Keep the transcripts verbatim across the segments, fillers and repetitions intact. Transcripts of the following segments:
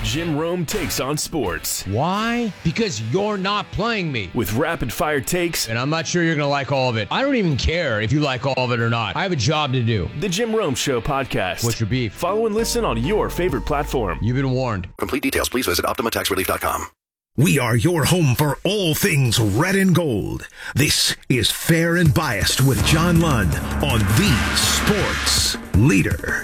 Jim Rome Takes on Sports. Why? Because you're not playing me. With rapid-fire takes. And I'm not sure you're going to like all of it. I don't even care if you like all of it or not. I have a job to do. The Jim Rome Show podcast. What's your beef? Follow and listen on your favorite platform. You've been warned. Complete details, please visit Optima Tax Relief dot com. We are your home for all things red and gold. This is Fair and Biased with John Lund on the Sports Leader.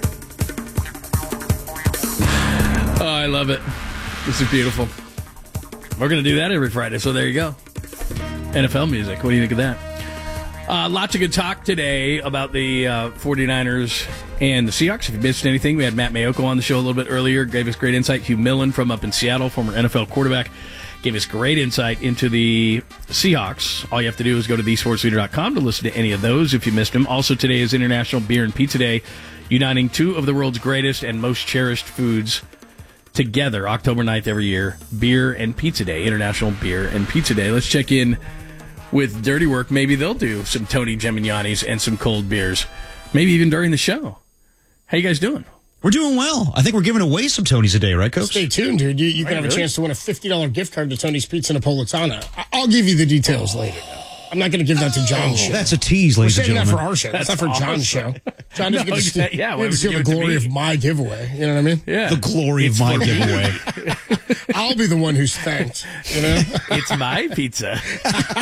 Oh, I love it. This is beautiful. We're going to do that every Friday, so there you go. N F L music. What do you think of that? Uh, lots of good talk today about the uh, 49ers and the Seahawks. If you missed anything, we had Matt Mayoko on the show a little bit earlier. Gave us great insight. Hugh Millen from up in Seattle, former N F L quarterback, gave us great insight into the Seahawks. All you have to do is go to the sports leader dot com to listen to any of those if you missed them. Also, today is International Beer and Pizza Day, uniting two of the world's greatest and most cherished foods together, October ninth every year. Beer and Pizza Day, International Beer and Pizza Day. Let's check in with Dirty Work. Maybe they'll do some Tony Gemignani's and some cold beers, maybe even during the show. How you guys doing? We're doing well. I think we're giving away some Tony's a day, right, Coach? Stay tuned, dude. You, you can have really? a chance to win a fifty dollars gift card to Tony's Pizza Napolitana. I- I'll give you the details oh. later. I'm not going to give that to John's show. That's a tease, ladies and gentlemen. We're saving that for our show. That's, That's not for awesome. John's show. John doesn't no, get to steal, yeah, yeah, to steal the glory of my giveaway. You know what I mean? Yeah. The glory it's of my giveaway. I'll be the one who's thanked. You know? It's my pizza. uh,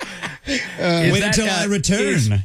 wait that, until uh, I return.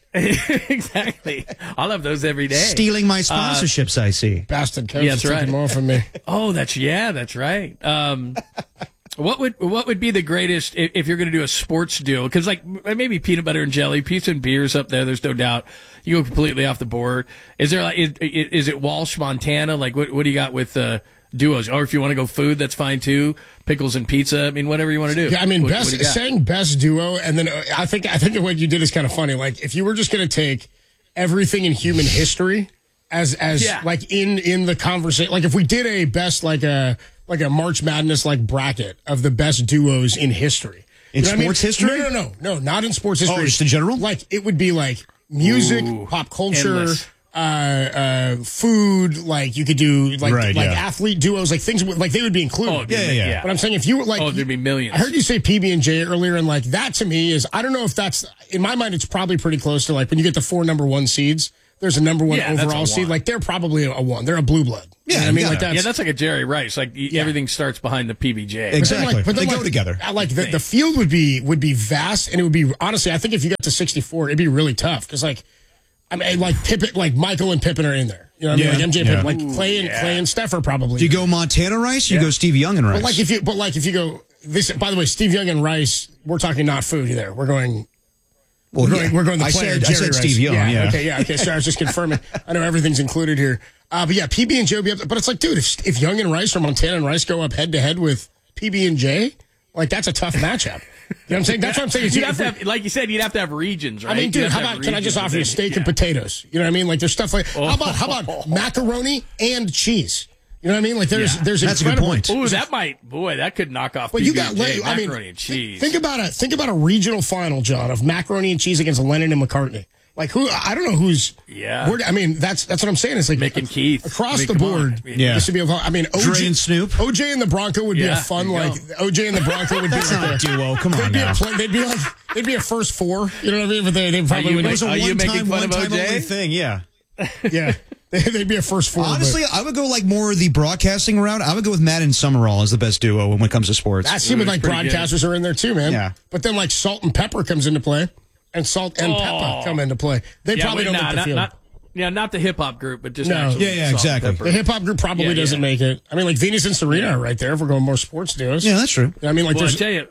Is, exactly. I'll have those every day. Stealing my sponsorships, uh, I see. Bastard coach yeah, is right. taking them all from me. Oh, that's, yeah, that's right. Um, what would what would be the greatest if, if you're going to do a sports duo? Because, like, maybe peanut butter and jelly, pizza and beers up there, there's no doubt. You go completely off the board. Is there, like, is, is it Walsh, Montana? Like, what, what do you got with uh, duos? Or if you want to go food, that's fine, too. Pickles and pizza. I mean, whatever you want to do. Yeah, I mean, what, best what saying best duo, and then uh, I think I think what you did is kind of funny. Like, if you were just going to take everything in human history as as yeah. like in in the conversation, like if we did a best like a like a March Madness like bracket of the best duos in history, in you know sports I mean? history? No, no, no, no, not in sports history. Oh, just in general. Like it would be like music, Ooh, pop culture. endless. Uh, uh, food, like you could do, like right, like yeah. athlete duos, like things like they would be included. Oh, yeah, yeah, yeah. But I'm saying if you were like, oh, there'd be millions. I heard you say P B and J earlier, and like that to me is, I don't know if that's, in my mind, it's probably pretty close to like when you get the four number one seeds, there's a number one Yeah, that's overall a seed. one. Like they're probably a, a one. They're a blue blood. You Yeah, know what I mean, yeah. like that's, yeah, that's like a Jerry Rice. Like y- Yeah. everything starts behind the P B J. Exactly. Like, but then They like, go together. uh, Like the, the field would be would be vast, and it would be, honestly, I think if you got to sixty-four, it'd be really tough because like, I mean, like Pippen, like Michael and Pippen are in there. You know what Yeah, I mean? Like M J yeah. Pippen, like Clay and yeah. Clay and Steph are probably. Do you go Montana Rice? You Yeah. go Steve Young and Rice? But like if you, but like if you go this. By the way, Steve Young and Rice. We're talking not food there. We're going. well, We're going, yeah. we're going the I player, said, Jerry I said Rice. Steve Young, yeah. Okay, yeah, okay. Sorry, I was just confirming. I know everything's included here. Uh, but yeah, P B and J will be up there. But it's like, dude, if if Young and Rice or Montana and Rice go up head to head with P B and J, like that's a tough matchup. You know what I'm saying? That's what I'm saying. You'd have to have, like you said, you'd have to have regions, right? I mean, You'd dude, have how to have about, can I just regions offer you and steak then- and yeah. potatoes? You know what I mean? Like there's stuff like, how about, how about macaroni and cheese? You know what I mean? Like there's, Yeah. there's That's a good incredible. point. Ooh, that might, boy, that could knock off But P B you got, and J, I mean, macaroni and cheese. think about a think about a regional final, John, of macaroni and cheese against Lennon and McCartney. Like who? I don't know who's. Yeah. where- I mean, that's that's what I'm saying. It's like Mick and Keith. across I mean, the come on. board. I mean, Yeah. This would be. A, I mean, O J Dre and Snoop. O J and the Bronco would be Yeah, a fun there you like O J and the Bronco would be That's like not a a, duo. Come they'd on be now. a play, they'd be like they'd be a first four. You know what I mean? But they they probably you would. make- It was a Are you making one-time, fun of one-time O J? only thing, yeah. Yeah, they'd be a first four. but- Honestly, I would go like more the broadcasting route. I would go with Matt and Summerall as the best duo when it comes to sports. I see, but like pretty good. broadcasters are in there too, man. Yeah. But then like Salt and Pepper comes into play, and Salt and Oh. Pepper come into play. They Yeah, probably wait, don't nah, make the not, field. not, yeah, not the hip hop group, but just No. actually Yeah, yeah, Salt and exactly. Pepper. The hip hop group probably Yeah, doesn't yeah. make it. I mean, like Venus and Serena are right there. If we're going more sports duos. Yeah, that's true. I mean, like Well, I there's. tell you,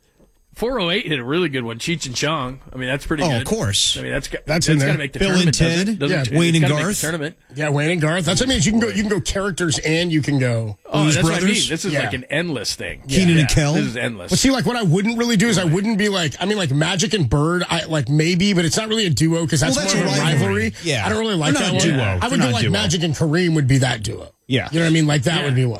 four oh eight hit a really good one. Cheech and Chong. I mean, that's pretty Oh, good. of course. I mean, that's got- That's in got there. to make the Bill and tournament. doesn't Ted. it? Doesn't Yeah, it? Wayne It's and gotta make the Garth. tournament. Yeah, Wayne and Garth. That's what I mean. is You can go. You can go characters, and you can go. Oh, Blues that's what I mean. Brothers? This is Yeah. like an endless thing. Keenan Yeah. and Kel. This is endless. But see, like what I wouldn't really do is I wouldn't be like. I mean, like Magic and Bird. I like maybe, but it's not really a duo because that's Well, that's more of a a rivalry. rivalry. Yeah. I don't really like They're that not one. a duo. I They're would not go a like duo. Magic and Kareem would be that duo. Yeah. You know what I mean? Like that Yeah. would be one.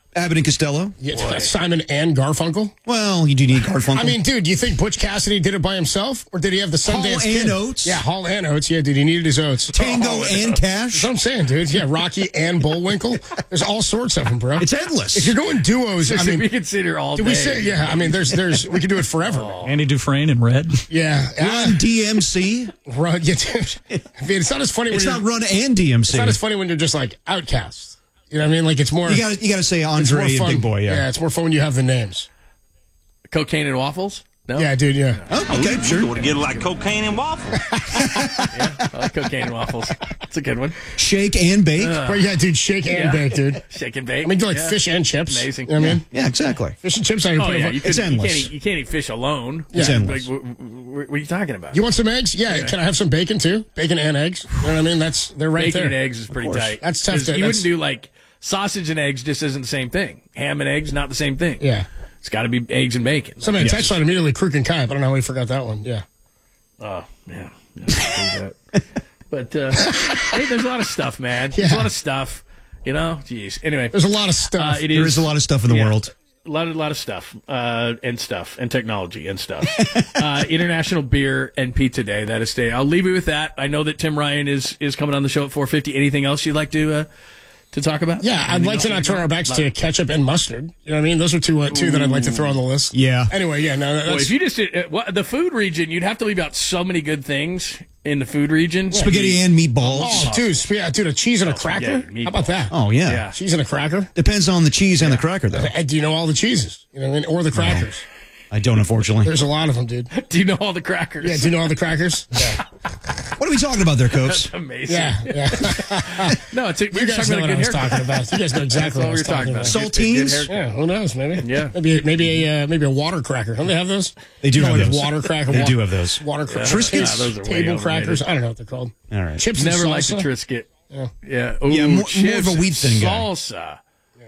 Abbott and Costello. Yeah, Simon and Garfunkel. Well, you do need Garfunkel. I mean, dude, do you think Butch Cassidy did it by himself, or did he have the Sundance Hall Kid? and Oates. Yeah, Hall and Oates. Yeah, dude, he needed his oats. Tango Oh, and Cash. That's what I'm saying, dude. Yeah, Rocky and Bullwinkle. There's all sorts of them, bro. It's endless. If you're going duos, I mean, we could sit here all do day. we say? Yeah, I mean, there's, there's, we could do it forever. Andy Dufresne in red. Yeah, Run D M C. Run. Yeah, dude. I mean, it's not as funny. It's when not you're, Run and D M C. It's not as funny when you're just like Outcasts. You know what I mean? Like it's more. You got you got to say it's more Andre and fun. Big Boy. Yeah. yeah, it's more fun when you have the names. Cocaine and waffles? No? Yeah, dude. Yeah. Oh, okay, sure. would get like cocaine and waffles. Yeah, I like cocaine and waffles. It's a good one. Shake and bake. But yeah, dude, shake and Yeah. bake, dude. Shake and bake. I mean, do like Yeah. fish and chips. Amazing. You know what I mean? Yeah, exactly. Fish and chips out here. Oh, playing yeah. fun. You, It's couldn't- you, endless. can't eat, you can't eat fish alone. It's Like, endless. What, what, what are you talking about? You want some eggs? Yeah. Can I have some bacon too? Bacon and eggs. You know what I mean? That's they're right Bacon there. and eggs is pretty tight. That's tough 'Cause to- You that's- wouldn't do like sausage and eggs just isn't the same thing. Ham and eggs, not the same thing. Yeah. It's got to be eggs and bacon. Somebody Yes. text line immediately. Kruk and Kai. I don't know how we forgot that one. Yeah. Oh, yeah. yeah I do that. But uh, hey, there's a lot of stuff, man. There's Yeah. a lot of stuff. You know? Jeez. Anyway. There's a lot of stuff. Uh, it There is a lot of stuff in the yeah, world. A lot, of, lot of stuff, uh, and stuff, and technology and stuff. uh, International Beer and Pizza Day. That is today. I'll leave you with that. I know that Tim Ryan is is coming on the show at four fifty. Anything else you'd like to uh, to talk about? Yeah, I'd like to not turn our backs to ketchup and mustard. You know what I mean? Those are two uh, two that I'd like to throw on the list. Yeah. Anyway, yeah, no, Boy, that's, if you just did, uh, what, the food region, you'd have to leave out so many good things in the food region. Spaghetti and meatballs. oh, dude, sp- yeah, dude, a cheese and a cracker. spaghetti, How about that? Oh, yeah. Yeah. Cheese and a cracker. Depends on the cheese and the cracker, though. Uh, Do you know all the cheeses? You know what I mean? Or the crackers. I don't, unfortunately. There's a lot of them, dude. Do you know all the crackers? Yeah, do you know all the crackers? Yeah, What are we talking about there, Copes? Amazing. yeah, yeah. No, it's a, we You were guys talking know about what a I good was haircut. talking about. You guys know exactly That's what I was what we talking were about. talking about. Good- good Saltines? haircut. Yeah, who knows? Maybe. Yeah. Maybe maybe a uh, maybe a water cracker. Don't they have those? They do No, have like those. Water cracker. They wa- do have those. Water cracker. Triscuits? Table- Yeah, those are way Table overrated. crackers. I don't know what they're called. All right. Chips and Never salsa. liked the Triscuit. Yeah. Yeah. Yeah, Ooh, more- more of a chips wheat thing and guy. Salsa.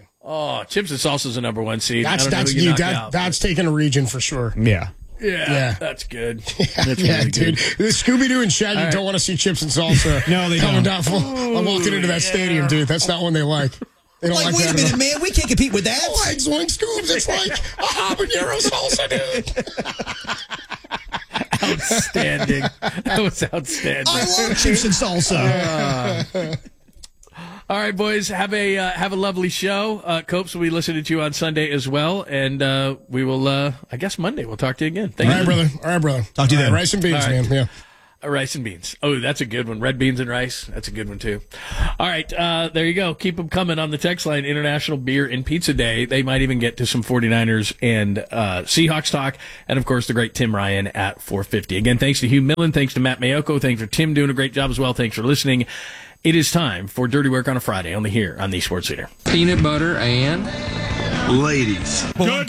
Oh, chips and salsa is the number one seed. That's I don't know that's who you you. knocked That, out. that's taking a region for sure. Yeah. yeah, yeah. that's good. That's yeah, really dude. good. Scooby Doo and Shaggy right. don't want to see chips and salsa. No, they coming don't. down full. I'm walking into that yeah. stadium, dude. That's not one they like. They don't Like, like wait that a minute, at all. man. We can't compete with that. Like Zoink Scoobs, it's like a habanero salsa, dude. Outstanding. That was outstanding. I love chips and salsa. All right, boys, have a uh, have a lovely show. Uh, Copes will be listening to you on Sunday as well, and uh, we will. Uh, I guess Monday we'll talk to you again. Thank All you. right, brother. All right, brother. Talk to you All then. right, rice and beans, All right. man. Yeah. Uh, rice and beans. Oh, that's a good one. Red beans and rice. That's a good one, too. All right. Uh, there you go. Keep them coming on the text line. International Beer and Pizza Day. They might even get to some 49ers and uh, Seahawks talk. And, of course, the great Tim Ryan at four fifty. Again, thanks to Hugh Millen. Thanks to Matt Mayoko. Thanks for Tim doing a great job as well. Thanks for listening. It is time for Dirty Work on a Friday, only here on the Sports Leader. Peanut butter and Ladies.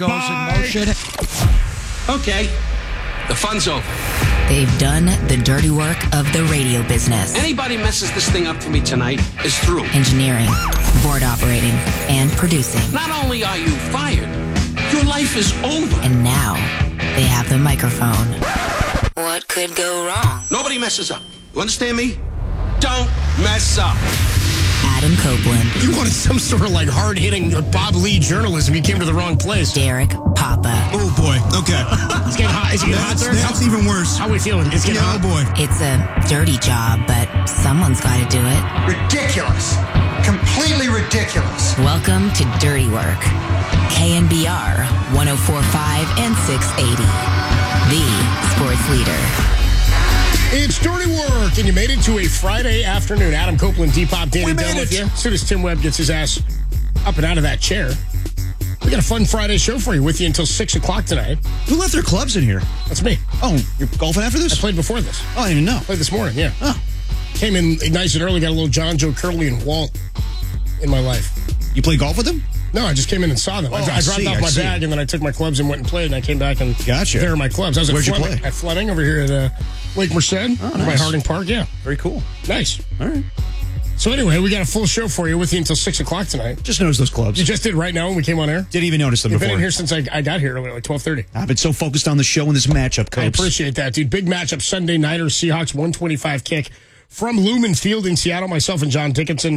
okay, the fun's over. They've done the dirty work of the radio business. Anybody messes this thing up for me tonight is through. Engineering, board operating, and producing. Not only are you fired, your life is over. And now they have the microphone. What could go wrong? Nobody messes up. You understand me? Don't mess up. Adam Copeland, You wanted some sort of like hard hitting Bob Lee journalism. You came to the wrong place. Derek Papa. Oh, boy. Okay. It's getting hot. Is it getting hot That's, there? that's even worse. How are we feeling? It's getting Yeah, oh, hot. boy. It's a dirty job, but someone's got to do it. Ridiculous. Completely ridiculous. Welcome to Dirty Work. K N B R one oh four point five and six eighty. The Sports Leader. It's Dirty Work, and you made it to a Friday afternoon. Adam Copeland, Depop, Danny We made Dunn with it. you. As soon as Tim Webb gets his ass up and out of that chair, we got a fun Friday show for you with you until six o'clock tonight. Who left their clubs in here? That's me. Oh, you're golfing after I this? played before this. Oh, I didn't know. Played this morning, yeah. Oh. Came in nice and early, got a little John, Joe, Curley, and Walt in my life. You play golf with them? No, I just came in and saw them. I, Oh, I I dropped see, off I my see. bag, and then I took my clubs and went and played, and I came back and Gotcha. there are my clubs. I was at Where'd you Fleming, play? at Fleming over here at uh, Lake Merced, Oh, by nice. Harding Park, yeah. Very cool. Nice. All right. So anyway, we got a full show for you with you until six o'clock tonight. Just noticed those clubs. You just did right now when we came on air? Didn't even notice them You've been before. in here since I, I got here earlier, like twelve thirty. I've been so focused on the show and this matchup, I Copes. appreciate that, dude. Big matchup Sunday, Niners, Seahawks, one twenty-five kick from Lumen Field in Seattle. Myself and John Dickinson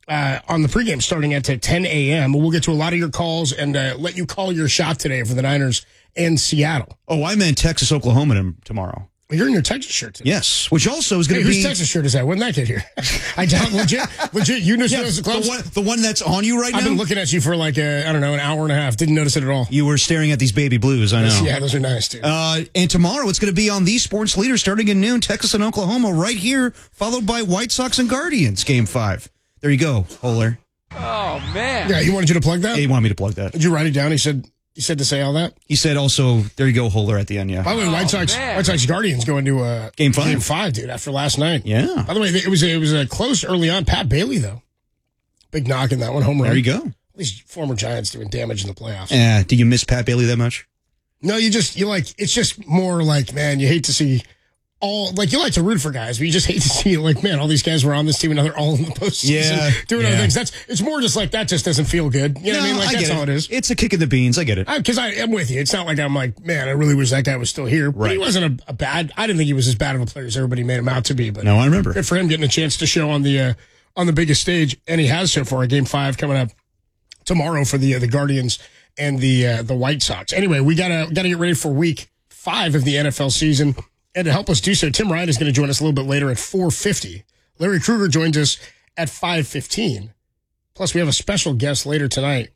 uh, on the pregame starting at ten a.m. We'll get to a lot of your calls and uh, let you call your shot today for the Niners and Seattle. Oh, I meant Texas, Oklahoma tomorrow. You're in your Texas shirt today. Yes, which also is going hey, to be... Whose Texas shirt is that? When did that get here? I doubt, legit, legit, you know yeah, the clothes? The one, the one that's on you right I've now? I've been looking at you for like, a, I don't know, an hour and a half. Didn't notice it at all. You were staring at these baby blues, I know. Yeah, those are nice, too. Uh, and tomorrow it's going to be on the Sports Leader starting at noon, Texas and Oklahoma right here, followed by White Sox and Guardians, Game five. There you go, Holler. Oh, man. Yeah, he wanted you to plug that? Yeah, he wanted me to plug that. Did you write it down? He said... He said to say all that? He said also, there you go, Holler at the end, yeah. By the way, White Sox, man. White Sox Guardians going to uh, Game five. Game five, dude, after last night. Yeah. By the way, it was a, it was a close early on. Pat Bailey, though. Big knock in that one, home run. There you go. At least former Giants doing damage in the playoffs. Yeah, do you miss Pat Bailey that much? No, you just, you like, it's just more like, man, you hate to see all, like, you like to root for guys, but you just hate to see, like, man, all these guys were on this team and now they're all in the postseason yeah, doing yeah. other things. That's, it's more just like, that just doesn't feel good. You know no, what I mean? Like, I that's get all it. it is. It's a kick in the beans. I get it. Because I, I am with you. It's not like I'm like, man, I really wish that guy was still here. But right. he wasn't a, a bad, I didn't think he was as bad of a player as everybody made him out to be. But no, I remember. Good for him getting a chance to show on the, uh, on the biggest stage. And he has so far. Game five coming up tomorrow for the, uh, the Guardians and the, uh, the White Sox. Anyway, we gotta, gotta get ready for week five of the N F L season. And to help us do so, Tim Ryan is going to join us a little bit later at four fifty. Larry Krueger joins us at five fifteen. Plus, we have a special guest later tonight,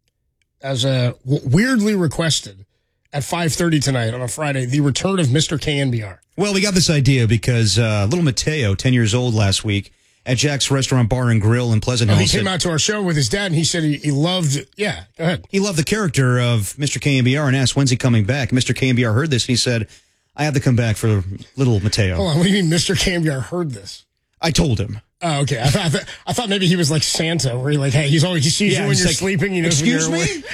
as uh, weirdly requested, at five thirty tonight on a Friday, the return of Mister K N B R. Well, we got this idea because uh, little Mateo, ten years old last week, at Jack's Restaurant, Bar, and Grill in Pleasant Oh, Hill. he came said, out to our show with his dad, and he said he, he loved, yeah, go ahead. He loved the character of Mister K N B R and asked, when's he coming back? Mister K N B R heard this, and he said, I have to come back for little Mateo. Hold on, what do you mean Mister K N B R heard this? I told him. Oh, okay. I thought, I thought, I thought maybe he was like Santa, where he like, hey, he's always, he sees Yeah, you when he's you're like, sleeping. He knows excuse when me? you're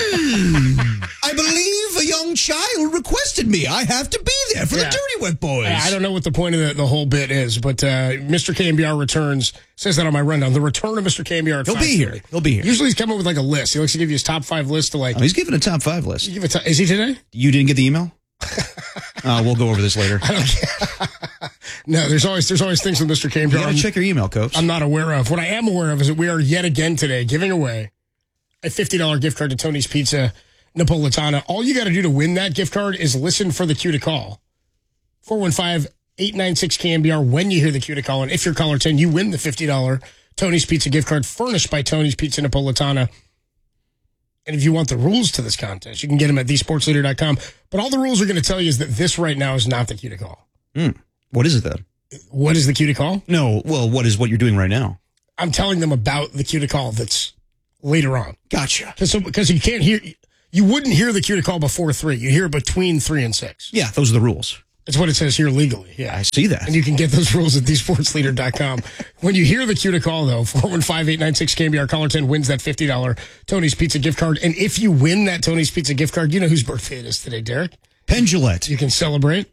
awake. I believe a young child requested me. I have to be there for Yeah. the Dirty Wet Boys. I don't know what the point of the, the whole bit is, but uh, Mister K N B R returns, says that on my rundown. The return of Mister K N B R at He'll be here. He'll be here. Usually he's coming with like a list. He likes to give you his top five list to like. Oh, he's giving a top five list. You give a to- is he today? You didn't get the email? uh, we'll go over this later. I don't care. No, there's always there's always things with Mister K N B R. You gotta check your email, Coach. I'm not aware of. What I am aware of is that we are yet again today giving away a fifty dollars gift card to Tony's Pizza Napolitana. All you got to do to win that gift card is listen for the cue to call. four one five, eight nine six, K N B R when you hear the cue to call. And if you're caller ten, you win the fifty dollars Tony's Pizza gift card furnished by Tony's Pizza Napolitana. And if you want the rules to this contest, you can get them at the sports leader dot com. But all the rules are going to tell you is that this right now is not the cue to call. Mm. What is it then? What is the cue to call? No, well, what is what you're doing right now? I'm telling them about the cue to call that's later on. Gotcha. Because so, because you can't hear, you wouldn't hear the cue to call before three. You hear it between three and six. Yeah, those are the rules. That's what it says here legally. Yeah. I see that. And you can get those rules at the sports leader dot com. When you hear the cue to call, though, four one five, eight nine six, K N B R, caller ten wins that fifty dollars Tony's Pizza gift card. And if you win that Tony's Pizza gift card, you know whose birthday it is today, Derek? Penn Jillette. You can celebrate.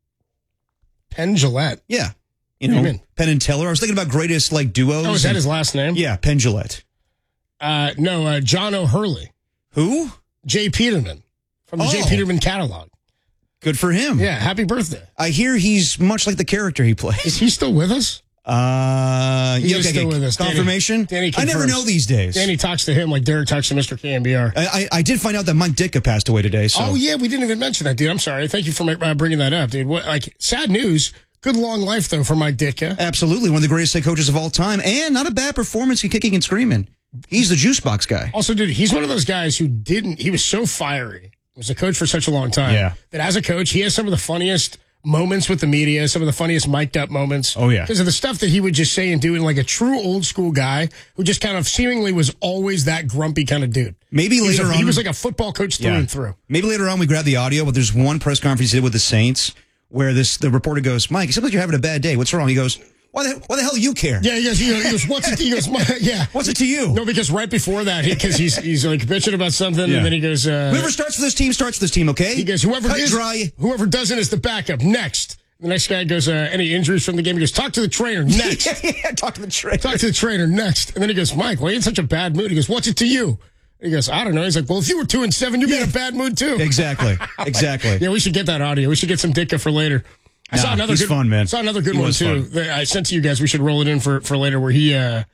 Penn Jillette. Yeah. You What know, do you mean? Penn and Teller. I was thinking about greatest like duos. Oh, is that and- his last name? Yeah, Penn Jillette. Uh, no, uh, John O'Hurley. Who? Jay Peterman from the Oh. Jay Peterman catalog. Good for him. Yeah, happy birthday. I hear he's much like the character he plays. Is he still with us? Uh, He yeah, is okay, still okay. with us. Danny- Confirmation? Danny I never confirms. know these days. Danny talks to him like Derek talks to Mister K N B R. I, I, I did find out that Mike Ditka passed away today. So. Oh, yeah, we didn't even mention that, dude. I'm sorry. Thank you for uh, bringing that up, dude. What, like, sad news. Good long life, though, for Mike Ditka. Absolutely. One of the greatest head coaches of all time. And not a bad performance in kicking and screaming. He's the juice box guy. Also, dude, he's one of those guys who didn't, he was so fiery. He was a coach for such a long time. Yeah. That as a coach, he has some of the funniest moments with the media, some of the funniest mic'd up moments. Oh, yeah. Because of the stuff that he would just say and do, and like a true old school guy who just kind of seemingly was always that grumpy kind of dude. Maybe He was, later a, on. he was like a football coach through Yeah. and through. Maybe later on we grab the audio, but there's one press conference he did with the Saints where this the reporter goes, Mike, it seems like you're having a bad day. What's wrong? He goes, why the, why the hell do you care? Yeah, he goes, he goes, he goes what's it, he goes, my, yeah. What's it to you? No, because right before that, because he, he's he's like bitching about something, Yeah. and then he goes, uh, Whoever starts for this team starts for this team, okay? he goes, whoever Cut is, dry. whoever doesn't is the backup. Next. The next guy goes, uh, any injuries from the game? He goes, talk to the trainer. Next. yeah, yeah, talk to the trainer. Talk to the trainer. Next. And then he goes, Mike, why are you in such a bad mood? He goes, what's it to you? He goes, I don't know. He's like, well, if you were two and seven, you'd be in a bad mood too. Exactly. Exactly. Yeah, we should get that audio. We should get some Ditka for later. I Nah, saw another he's good fun, man. Saw another good He one was too. fun. That I sent to you guys. We should roll it in for, for later. Where he uh,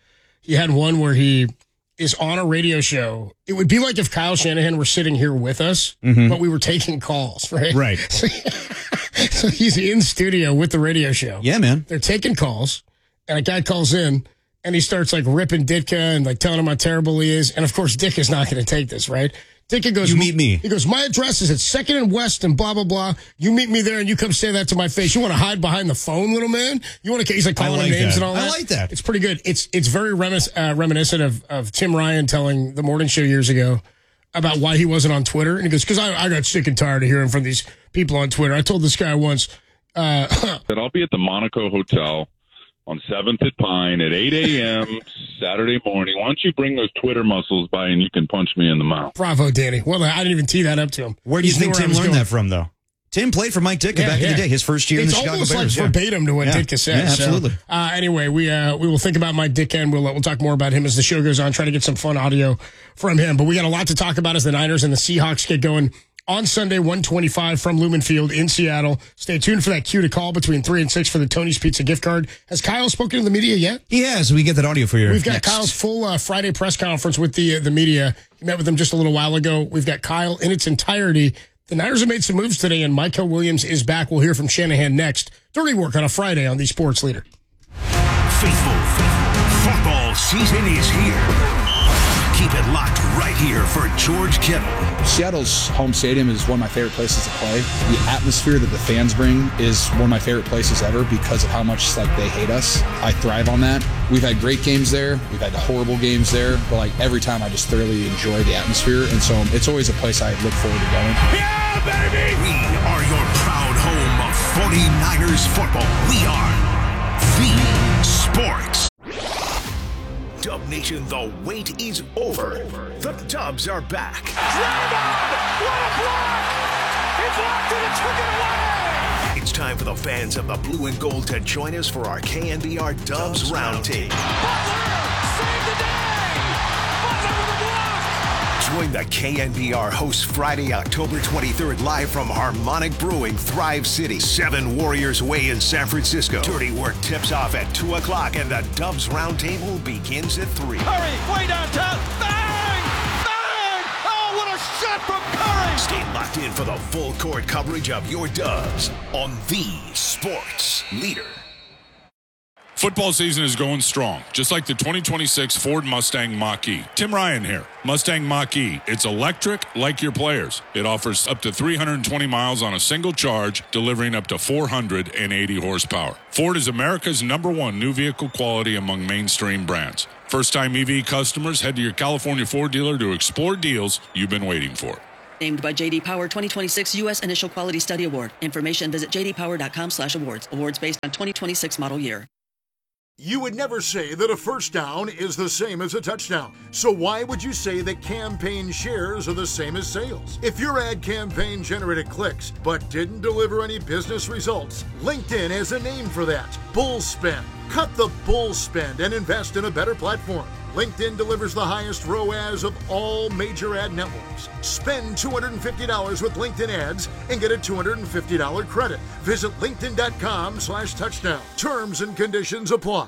he had one where he is on a radio show. It would be like if Kyle Shanahan were sitting here with us, Mhm. but we were taking calls, right? Right. So, so he's in studio with the radio show. Yeah, man. They're taking calls, and a guy calls in, and he starts like ripping Ditka and like telling him how terrible he is. And of course, Dick is not going to take this, right? Ditka goes, You meet me. He goes, my address is at Second and West and blah, blah, blah. You meet me there and you come say that to my face. You want to hide behind the phone, little man? You want to, he's like calling I like him names that. and all that. I like that. It's pretty good. It's it's very remis- uh, reminiscent of, of Tim Ryan telling the morning show years ago about why he wasn't on Twitter. And he goes, because I, I got sick and tired of hearing from these people on Twitter. I told this guy once. Uh, that I'll be at the Monaco Hotel on seventh at Pine at eight a.m. Saturday morning. Why don't you bring those Twitter muscles by and you can punch me in the mouth? Bravo, Danny. Well, I didn't even tee that up to him. Where do you He think knew where I Tim was learned going. that from, though? Tim played for Mike Ditka Yeah, back yeah. in the day, his first year it's in the Chicago almost Bears. like yeah. verbatim to what Yeah. Ditka said. Yeah, absolutely. So, uh, anyway, we uh, we will think about Mike Ditka, and we'll, we'll talk more about him as the show goes on, try to get some fun audio from him. But we got a lot to talk about as the Niners and the Seahawks get going on Sunday, one twenty-five from Lumen Field in Seattle. Stay tuned for that cue to call between three and six for the Tony's Pizza gift card. Has Kyle spoken to the media yet? He has. We get that audio for you. We've got next. Kyle's full uh, Friday press conference with the uh, the media. He met with them just a little while ago. We've got Kyle in its entirety. The Niners have made some moves today, and Micah Williams is back. We'll hear from Shanahan next. Dirty work on a Friday on the Sports Leader. Faithful, football season is here. Keep it locked right here for George Kittle. Seattle's home stadium is one of my favorite places to play. The atmosphere that the fans bring is one of my favorite places ever because of how much like they hate us. I thrive on that. We've had great games there. We've had horrible games there. But like every time I just thoroughly enjoy the atmosphere. And so it's always a place I look forward to going. Yeah, baby! We are your proud home of forty-niners football. We are the Sports. Dub Nation, the wait is over. The Dubs are back. What a block! It's locked and it took it away! It's time for the fans of the blue and gold to join us for our K N B R Dubs Roundtable. Butler saved the day! Butler with a block! Join the K N B R hosts Friday, October twenty-third, live from Harmonic Brewing, Thrive City, seven Warriors Way in San Francisco. Dirty Work tips off at two o'clock, and the Dubs Roundtable begins at three. Curry, way downtown, bang! Bang! Oh, what a shot from Curry! Stay locked in for the full court coverage of your Dubs on the Sports Leader. Football season is going strong, just like the twenty twenty-six Ford Mustang Mach-E. Tim Ryan here. Mustang Mach-E. It's electric like your players. It offers up to three hundred twenty miles on a single charge, delivering up to four hundred eighty horsepower. Ford is America's number one new vehicle quality among mainstream brands. First-time E V customers, head to your California Ford dealer to explore deals you've been waiting for. Named by J D Power twenty twenty-six U S Initial Quality Study Award. Information visit j d power dot com slash awards. Awards based on twenty twenty-six model year. You would never say that a first down is the same as a touchdown. So why would you say that campaign shares are the same as sales? If your ad campaign generated clicks but didn't deliver any business results, LinkedIn has a name for that. Bull spend. Cut the bull spend and invest in a better platform. LinkedIn delivers the highest R O A S of all major ad networks. Spend two hundred fifty dollars with LinkedIn ads and get a two hundred fifty dollars credit. Visit linkedin.com slash touchdown. Terms and conditions apply.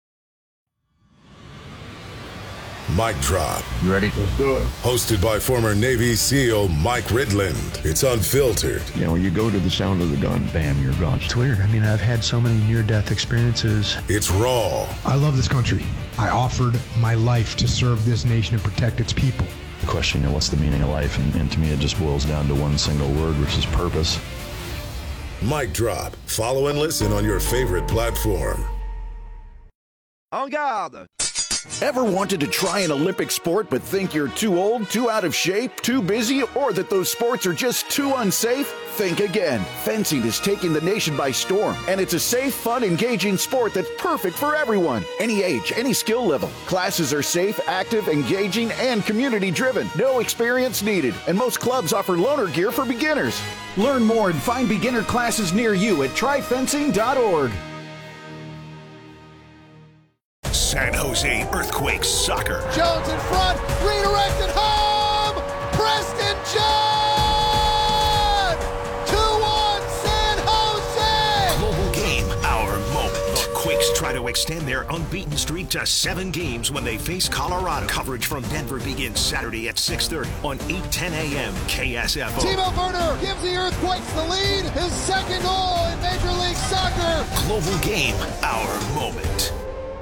Mic Drop. You ready? Let's do it. Hosted by former Navy SEAL Mike Ridland. It's unfiltered. You know, you go to the sound of the gun, bam, you're gone. It's weird. I mean, I've had so many near-death experiences. It's raw. I love this country. I offered my life to serve this nation and protect its people. The question, you know, what's the meaning of life? And, and to me, it just boils down to one single word, which is purpose. Mic Drop. Follow and listen on your favorite platform. En garde. Ever wanted to try an Olympic sport but think you're too old, too out of shape, too busy, or that those sports are just too unsafe? Think again. Fencing is taking the nation by storm, and it's a safe, fun, engaging sport that's perfect for everyone. Any age, any skill level. Classes are safe, active, engaging, and community-driven. No experience needed, and most clubs offer loaner gear for beginners. Learn more and find beginner classes near you at try fencing dot org. San Jose Earthquakes Soccer. Jones in front, redirected home! Preston John! two one San Jose! Global game, our moment. The Quakes try to extend their unbeaten streak to seven games when they face Colorado. Coverage from Denver begins Saturday at six thirty on eight ten a.m. K S F O. Timo Werner gives the Earthquakes the lead. His second goal in Major League Soccer. Global Game, our moment.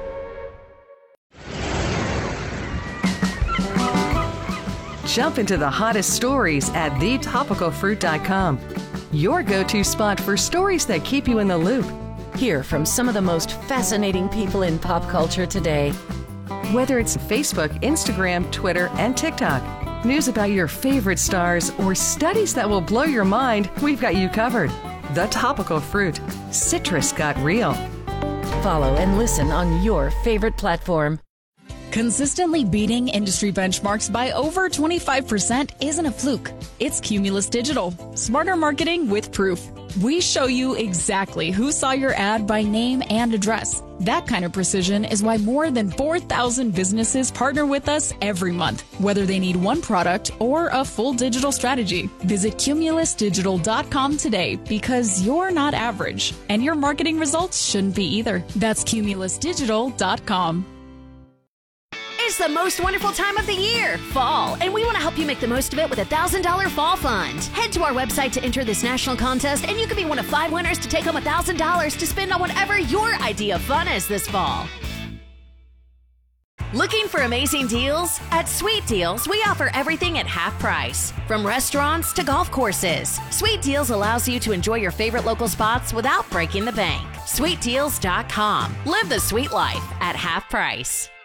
Jump into the hottest stories at the topical fruit dot com. Your go-to spot for stories that keep you in the loop. Hear from some of the most fascinating people in pop culture today. Whether it's Facebook, Instagram, Twitter, and TikTok, news about your favorite stars, or studies that will blow your mind, we've got you covered. The Topical Fruit. Citrus got real. Follow and listen on your favorite platform. Consistently beating industry benchmarks by over twenty-five percent isn't a fluke. It's Cumulus Digital. Smarter marketing with proof. We show you exactly who saw your ad by name and address. That kind of precision is why more than four thousand businesses partner with us every month, whether they need one product or a full digital strategy. Visit cumulus digital dot com today because you're not average, and your marketing results shouldn't be either. That's cumulus digital dot com. It's the most wonderful time of the year, fall, and we want to help you make the most of it with a one thousand dollars Fall Fund. Head to our website to enter this national contest, and you could be one of five winners to take home one thousand dollars to spend on whatever your idea of fun is this fall. Looking for amazing deals? At Sweet Deals, we offer everything at half price. From restaurants to golf courses, Sweet Deals allows you to enjoy your favorite local spots without breaking the bank. sweet deals dot com. Live the sweet life at half price.